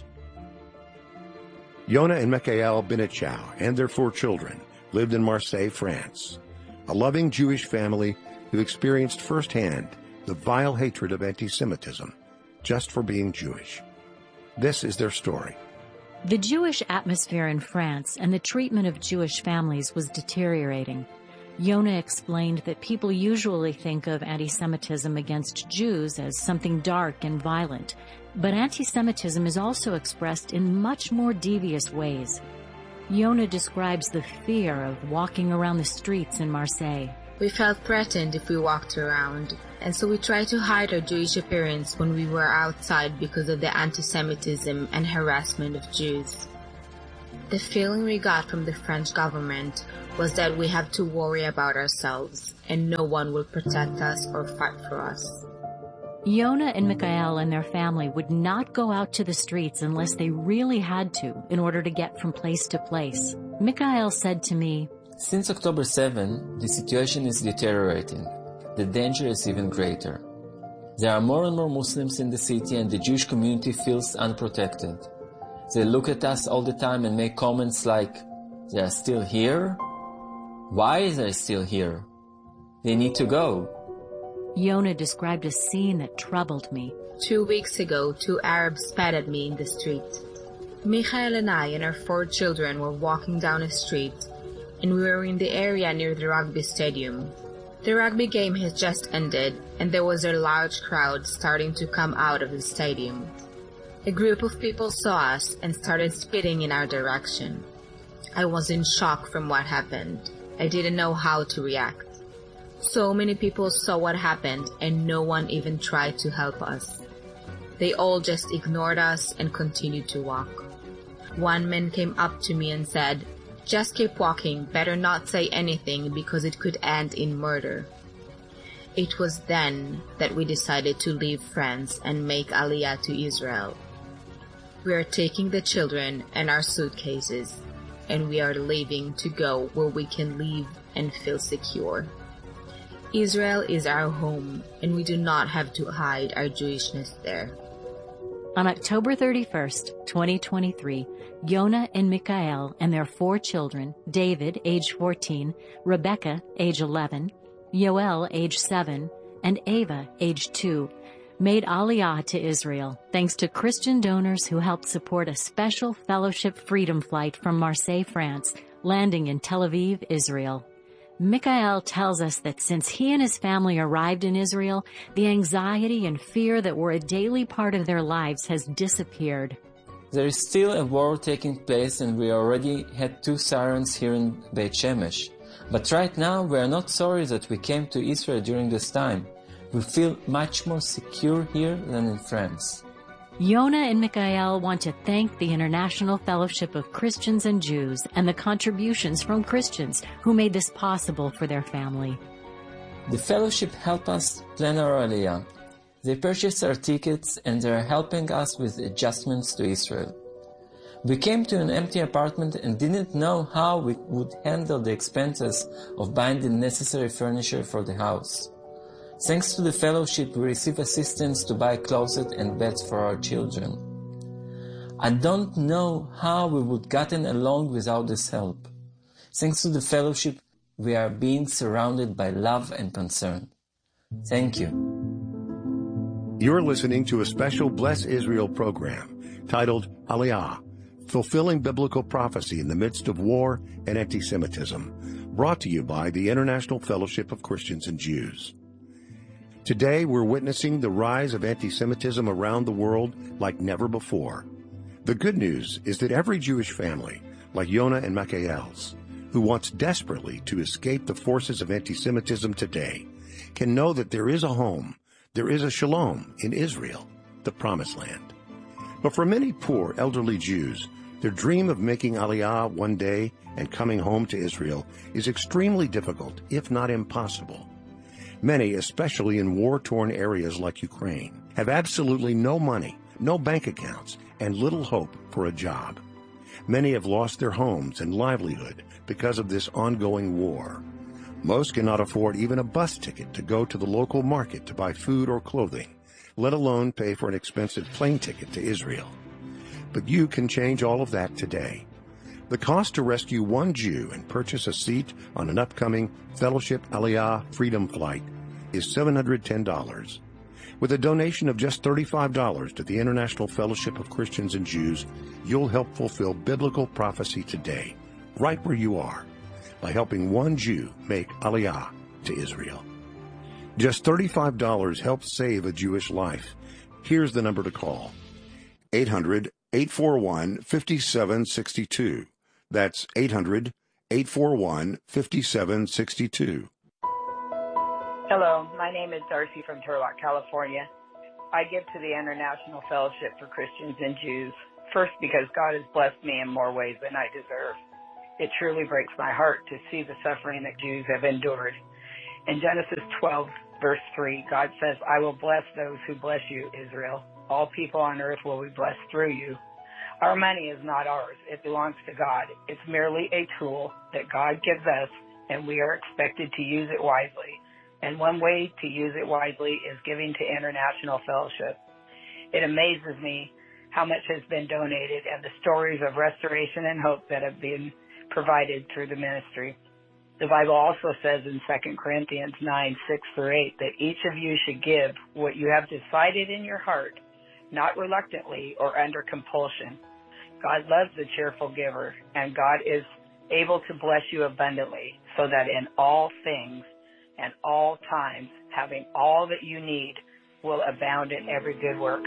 Yonah and Michael Benichow and their four children lived in Marseille, France, a loving Jewish family who experienced firsthand the vile hatred of anti-Semitism just for being Jewish. This is their story. The Jewish atmosphere in France and the treatment of Jewish families was deteriorating. Yonah explained that people usually think of anti-Semitism against Jews as something dark and violent, but anti-Semitism is also expressed in much more devious ways. Yonah describes the fear of walking around the streets in Marseille. We felt threatened if we walked around, and so we tried to hide our Jewish appearance when we were outside because of the anti-Semitism and harassment of Jews. The feeling we got from the French government was that we have to worry about ourselves, and no one will protect us or fight for us. Yonah and Michael and their family would not go out to the streets unless they really had to in order to get from place to place. Michael said to me, "Since October seventh, the situation is deteriorating. The danger is even greater. There are more and more Muslims in the city and the Jewish community feels unprotected. They look at us all the time and make comments like, 'They are still here? Why are they still here? They need to go.'" Yonah described a scene that troubled me. Two weeks ago, two Arabs spat at me in the street. Michael and I and our four children were walking down a street, and we were in the area near the rugby stadium. The rugby game has just ended, and there was a large crowd starting to come out of the stadium. A group of people saw us and started spitting in our direction. I was in shock from what happened. I didn't know how to react. So many people saw what happened, and no one even tried to help us. They all just ignored us and continued to walk. One man came up to me and said, "Just keep walking, better not say anything because it could end in murder." It was then that we decided to leave France and make Aliyah to Israel. We are taking the children and our suitcases, and we are leaving to go where we can live and feel secure. Israel is our home, and we do not have to hide our Jewishness there. On October thirty-first, twenty twenty-three, Yonah and Michael and their four children, David, age fourteen, Rebecca, age eleven, Yoel, age seven, and Ava, age two, made Aliyah to Israel thanks to Christian donors who helped support a special Fellowship Freedom flight from Marseille, France, landing in Tel Aviv, Israel. Michael tells us that since he and his family arrived in Israel, the anxiety and fear that were a daily part of their lives has disappeared. There is still a war taking place and we already had two sirens here in Beit Shemesh. But right now we are not sorry that we came to Israel during this time. We feel much more secure here than in France. Yonah and Michael want to thank the International Fellowship of Christians and Jews and the contributions from Christians who made this possible for their family. The fellowship helped us plan our Aliyah. They purchased our tickets and they are helping us with adjustments to Israel. We came to an empty apartment and didn't know how we would handle the expenses of buying the necessary furniture for the house. Thanks to the fellowship, we receive assistance to buy clothes and beds for our children. I don't know how we would gotten along without this help. Thanks to the fellowship, we are being surrounded by love and concern. Thank you. You're listening to a special Bless Israel program titled Aliyah, Fulfilling Biblical Prophecy in the Midst of War and Anti-Semitism, brought to you by the International Fellowship of Christians and Jews. Today, we're witnessing the rise of anti-Semitism around the world like never before. The good news is that every Jewish family, like Yonah and Michael's, who wants desperately to escape the forces of anti-Semitism today, can know that there is a home, there is a shalom in Israel, the Promised Land. But for many poor, elderly Jews, their dream of making Aliyah one day and coming home to Israel is extremely difficult, if not impossible. Many, especially in war-torn areas like Ukraine, have absolutely no money, no bank accounts, and little hope for a job. Many have lost their homes and livelihood because of this ongoing war. Most cannot afford even a bus ticket to go to the local market to buy food or clothing, let alone pay for an expensive plane ticket to Israel. But you can change all of that today. The cost to rescue one Jew and purchase a seat on an upcoming Fellowship Aliyah Freedom Flight is seven hundred ten dollars. With a donation of just thirty-five dollars to the International Fellowship of Christians and Jews, you'll help fulfill biblical prophecy today, right where you are, by helping one Jew make Aliyah to Israel. Just thirty-five dollars helps save a Jewish life. Here's the number to call. eight hundred, eight four one, five seven six two. That's eight hundred, eight four one, five seven six two. Hello, my name is Darcy from Turlock, California. I give to the International Fellowship for Christians and Jews, first because God has blessed me in more ways than I deserve. It truly breaks my heart to see the suffering that Jews have endured. In Genesis twelve, verse three, God says, I will bless those who bless you, Israel. All people on earth will be blessed through you. Our money is not ours. It belongs to God. It's merely a tool that God gives us, and we are expected to use it wisely. And one way to use it wisely is giving to International Fellowship. It amazes me how much has been donated and the stories of restoration and hope that have been provided through the ministry. The Bible also says in Second Corinthians nine, six through eight, that each of you should give what you have decided in your heart, not reluctantly or under compulsion. God loves the cheerful giver, and God is able to bless you abundantly, so that in all things and all times, having all that you need, will abound in every good work.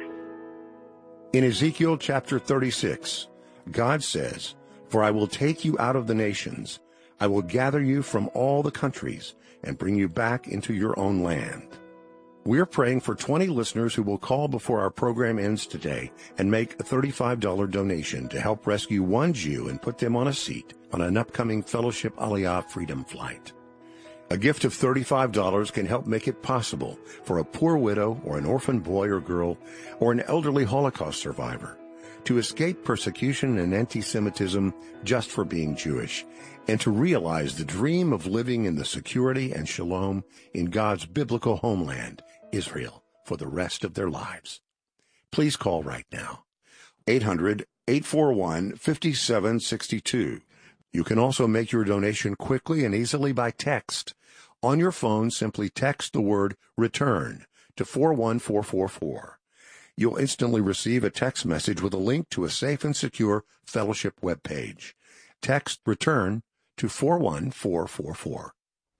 In Ezekiel chapter thirty-six, God says, For I will take you out of the nations, I will gather you from all the countries, and bring you back into your own land. We're praying for twenty listeners who will call before our program ends today and make a thirty-five dollars donation to help rescue one Jew and put them on a seat on an upcoming Fellowship Aliyah Freedom Flight. A gift of thirty-five dollars can help make it possible for a poor widow or an orphan boy or girl or an elderly Holocaust survivor to escape persecution and anti-Semitism just for being Jewish, and to realize the dream of living in the security and shalom in God's biblical homeland, Israel, for the rest of their lives. Please call right now, eight hundred, eight four one, five seven six two. You can also make your donation quickly and easily by text. On your phone, simply text the word RETURN to four one four four four. You'll instantly receive a text message with a link to a safe and secure fellowship webpage. Text RETURN to four one four four four.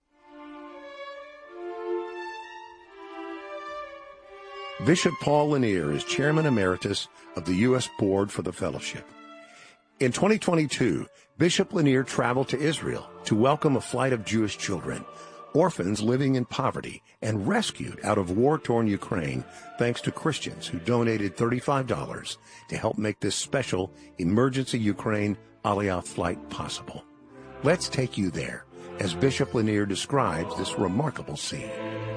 Bishop Paul Lanier is Chairman Emeritus of the U S Board for the Fellowship. In twenty twenty-two, Bishop Lanier traveled to Israel to welcome a flight of Jewish children, orphans living in poverty, and rescued out of war-torn Ukraine thanks to Christians who donated thirty-five dollars to help make this special emergency Ukraine Aliyah flight possible. Let's take you there as Bishop Lanier describes this remarkable scene.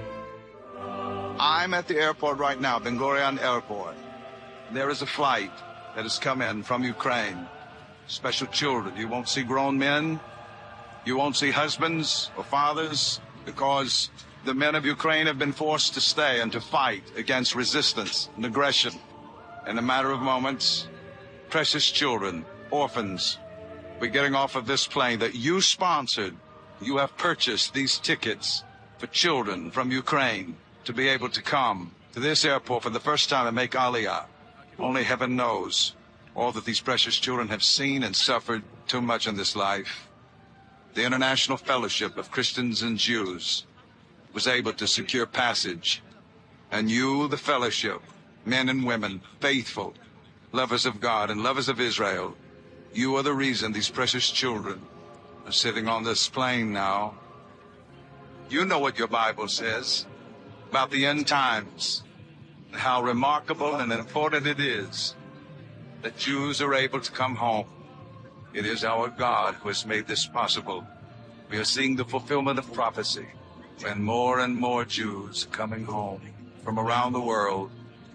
I'm at the airport right now, Ben Gurion Airport. There is a flight that has come in from Ukraine. Special children. You won't see grown men. You won't see husbands or fathers, because the men of Ukraine have been forced to stay and to fight against resistance and aggression. In a matter of moments, precious children, orphans, will be getting off of this plane that you sponsored. You have purchased these tickets for children from Ukraine to be able to come to this airport for the first time and make Aliyah. Only heaven knows all that these precious children have seen and suffered too much in this life. The International Fellowship of Christians and Jews was able to secure passage. And you, the fellowship, men and women, faithful, lovers of God and lovers of Israel, you are the reason these precious children are sitting on this plane now. You know what your Bible says about the end times, how remarkable and important it is that Jews are able to come home. It is our God who has made this possible. We are seeing the fulfillment of prophecy when more and more Jews are coming home from around the world.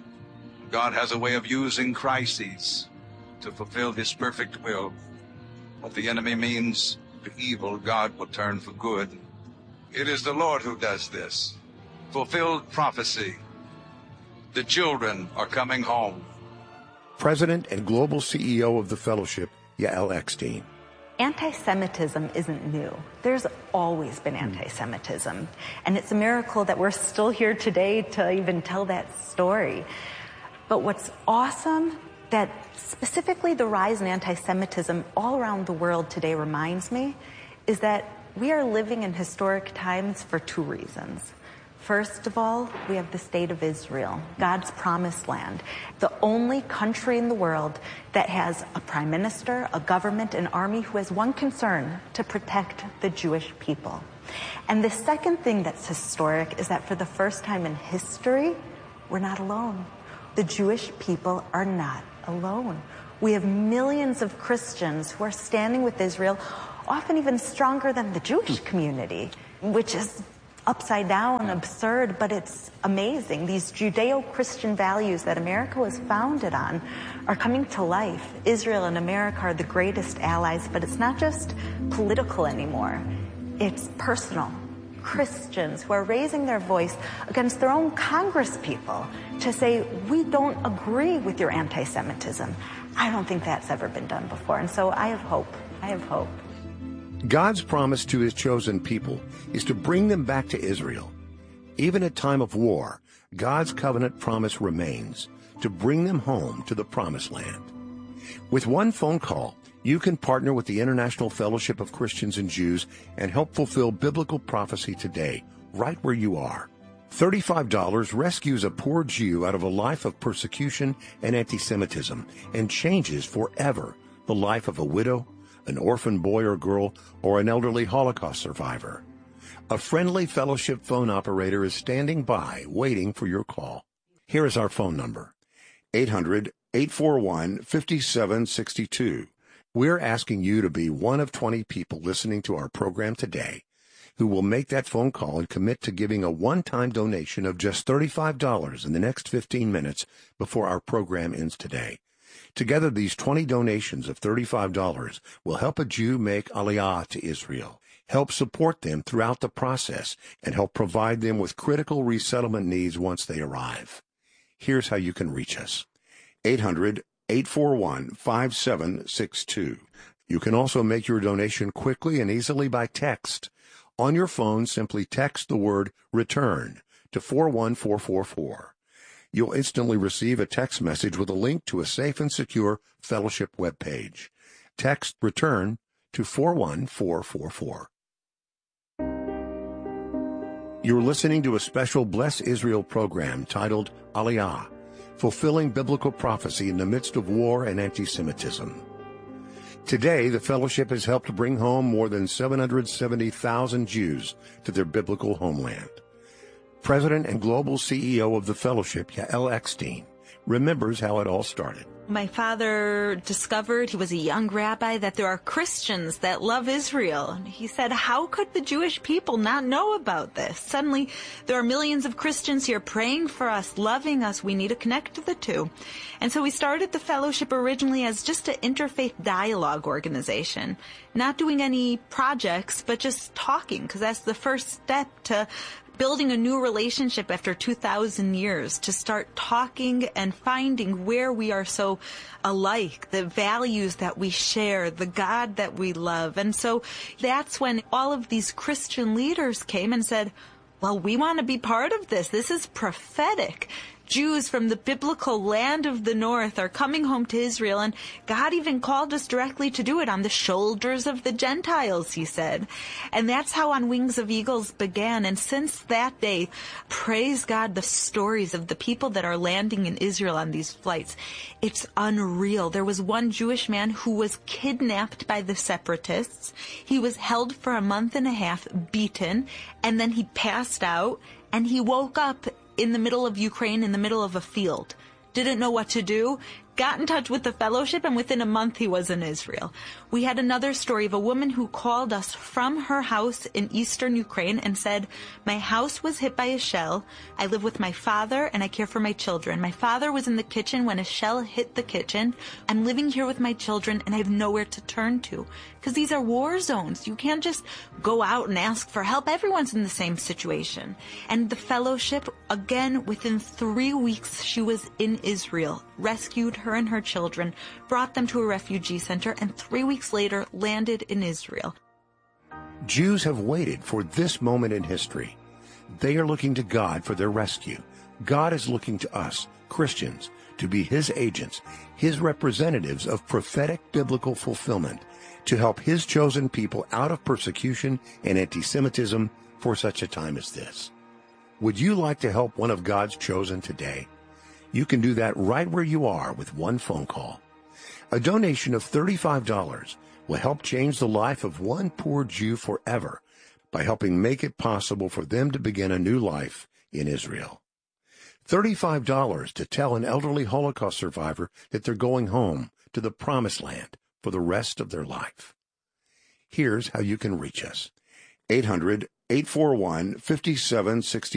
God has a way of using crises to fulfill his perfect will. What the enemy means for evil, God will turn for good. It is the Lord who does this. Fulfilled prophecy. The children are coming home. President and Global C E O of the Fellowship, Yael Eckstein. Anti-Semitism isn't new. There's always been anti-Semitism. And it's a miracle that we're still here today to even tell that story. But what's awesome, that specifically the rise in anti-Semitism all around the world today reminds me, is that we are living in historic times for two reasons. First of all, we have the state of Israel, God's promised land, the only country in the world that has a prime minister, a government, an army who has one concern: to protect the Jewish people. And the second thing that's historic is that for the first time in history, we're not alone. The Jewish people are not alone. We have millions of Christians who are standing with Israel, often even stronger than the Jewish community, which is upside down, absurd, but it's amazing. These Judeo-Christian values that America was founded on are coming to life. Israel and America are the greatest allies, but it's not just political anymore. It's personal. Christians who are raising their voice against their own Congress people to say, we don't agree with your anti-Semitism. I don't think that's ever been done before. And so I have hope. I have hope. God's promise to his chosen people is to bring them back to Israel. Even at time of war, God's covenant promise remains to bring them home to the promised land. With one phone call, you can partner with the International Fellowship of Christians and Jews and help fulfill biblical prophecy today, right where you are. thirty-five dollars rescues a poor Jew out of a life of persecution and anti-Semitism and changes forever the life of a widow, an orphan boy or girl, or an elderly Holocaust survivor. A friendly fellowship phone operator is standing by, waiting for your call. Here is our phone number, eight hundred, eight four one, five seven six two. We're asking you to be one of twenty people listening to our program today who will make that phone call and commit to giving a one-time donation of just thirty-five dollars in the next fifteen minutes before our program ends today. Together, these twenty donations of thirty-five dollars will help a Jew make Aliyah to Israel, help support them throughout the process, and help provide them with critical resettlement needs once they arrive. Here's how you can reach us. eight hundred, eight four one, five seven six two. You can also make your donation quickly and easily by text. On your phone, simply text the word RETURN to four one four four four. You'll instantly receive a text message with a link to a safe and secure fellowship webpage. Text RETURN to four one four four four. You're listening to a special Bless Israel program titled Aliyah, Fulfilling Biblical Prophecy in the Midst of War and Anti-Semitism. Today, the fellowship has helped bring home more than seven hundred seventy thousand Jews to their biblical homeland. President and Global C E O of the Fellowship, Yael Eckstein, remembers how it all started. My father discovered, he was a young rabbi, that there are Christians that love Israel. And he said, how could the Jewish people not know about this? Suddenly, there are millions of Christians here praying for us, loving us. We need to connect to the two. And so we started the fellowship originally as just an interfaith dialogue organization, not doing any projects, but just talking, because that's the first step to building a new relationship after two thousand years, to start talking and finding where we are so alike, the values that we share, the God that we love. And so that's when all of these Christian leaders came and said, well, we want to be part of this. This is prophetic. Jews from the biblical land of the north are coming home to Israel, and God even called us directly to do it on the shoulders of the Gentiles, he said. And that's how On Wings of Eagles began. And since that day, praise God, the stories of the people that are landing in Israel on these flights, it's unreal. There was one Jewish man who was kidnapped by the separatists. He was held for a month and a half, beaten, and then he passed out, and he woke up in the middle of Ukraine, in the middle of a field. Didn't know what to do, got in touch with the fellowship, and within a month he was in Israel. We had another story of a woman who called us from her house in eastern Ukraine and said, my house was hit by a shell. I live with my father and I care for my children. My father was in the kitchen when a shell hit the kitchen. I'm living here with my children and I have nowhere to turn to. Because these are war zones. You can't just go out and ask for help. Everyone's in the same situation. And the fellowship, again, within three weeks, she was in Israel, rescued her and her children, brought them to a refugee center, and three weeks later landed in Israel. Jews have waited for this moment in history. They are looking to God for their rescue. God is looking to us, Christians, to be his agents, his representatives of prophetic biblical fulfillment, to help his chosen people out of persecution and anti-Semitism for such a time as this. Would you like to help one of God's chosen today? You can do that right where you are with one phone call. A donation of thirty-five dollars will help change the life of one poor Jew forever by helping make it possible for them to begin a new life in Israel. thirty-five dollars to tell an elderly Holocaust survivor that they're going home to the Promised Land for the rest of their life. Here's how you can reach us. eight hundred, eight four one, five seven six